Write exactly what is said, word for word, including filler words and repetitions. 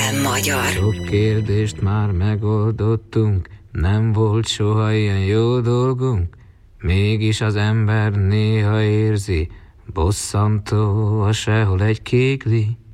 F M magyar. Sok kérdést már megoldottunk, nem volt soha ilyen jó dolgunk, mégis az ember néha érzi, bosszantó, ha sehol egy kégli.